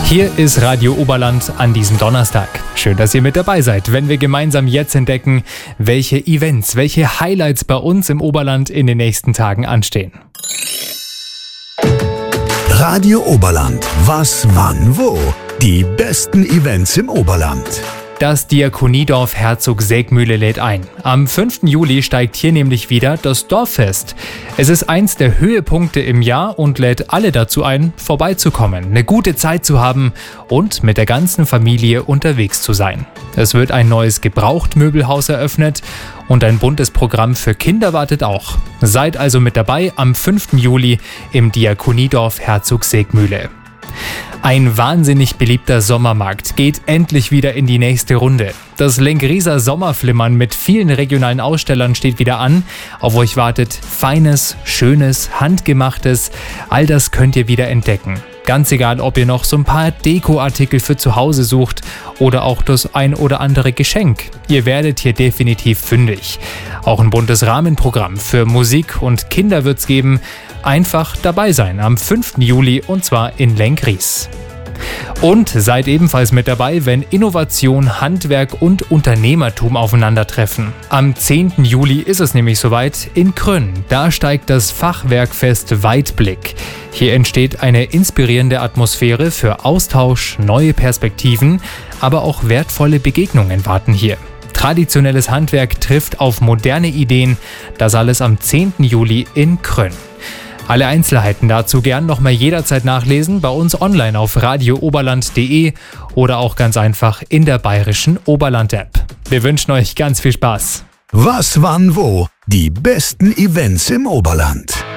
Hier ist Radio Oberland an diesem Donnerstag. Schön, dass ihr mit dabei seid, wenn wir gemeinsam jetzt entdecken, welche Events, welche Highlights bei uns im Oberland in den nächsten Tagen anstehen. Radio Oberland. Was, wann, wo? Die besten Events im Oberland. Das Diakoniedorf Herzog-Seegmühle lädt ein. Am 5. Juli steigt hier nämlich wieder das Dorffest. Es ist eins der Höhepunkte im Jahr und lädt alle dazu ein, vorbeizukommen, eine gute Zeit zu haben und mit der ganzen Familie unterwegs zu sein. Es wird ein neues Gebrauchtmöbelhaus eröffnet und ein buntes Programm für Kinder wartet auch. Seid also mit dabei am 5. Juli im Diakoniedorf Herzog-Seegmühle. Ein wahnsinnig beliebter Sommermarkt geht endlich wieder in die nächste Runde. Das Lengrieser Sommerflimmern mit vielen regionalen Ausstellern steht wieder an. Auf euch wartet Feines, Schönes, Handgemachtes. All das könnt ihr wieder entdecken. Ganz egal, ob ihr noch so ein paar Dekoartikel für zu Hause sucht oder auch das ein oder andere Geschenk. Ihr werdet hier definitiv fündig. Auch ein buntes Rahmenprogramm für Musik und Kinder wird's geben. Einfach dabei sein am 5. Juli und zwar in Lenggries. Und seid ebenfalls mit dabei, wenn Innovation, Handwerk und Unternehmertum aufeinandertreffen. Am 10. Juli ist es nämlich soweit in Krönn. Da steigt das Fachwerkfest Weitblick. Hier entsteht eine inspirierende Atmosphäre für Austausch, neue Perspektiven, aber auch wertvolle Begegnungen warten hier. Traditionelles Handwerk trifft auf moderne Ideen. Das alles am 10. Juli in Krönn. Alle Einzelheiten dazu gern nochmal jederzeit nachlesen bei uns online auf radiooberland.de oder auch ganz einfach in der bayerischen Oberland-App. Wir wünschen euch ganz viel Spaß. Was, wann, wo? Die besten Events im Oberland.